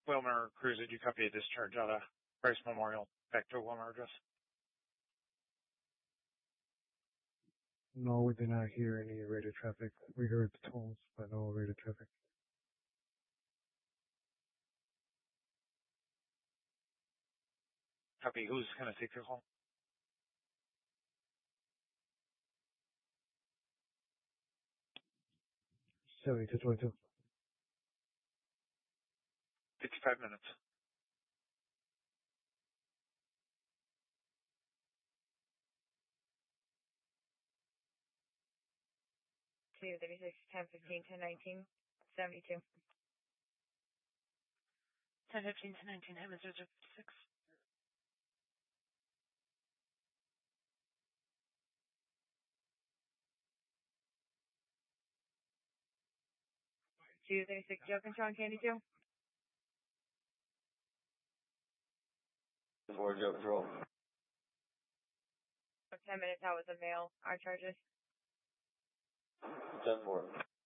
Wilmer Cruz, did you copy a discharge out of Bryce Memorial back to Wilmer address? No, we did not hear any rated traffic. We heard the tones, but no rated traffic. Copy. Who's going to take the call? Seventy to 22. 55 minutes. Two 36, 10, 15, 10, 19, 72. 10, 15, 10, 19, Hammond 006. Two 36, Joe Control, Candy 2. 4 Joe Control. For 10 minutes, I was a male. Our charges. 10-4.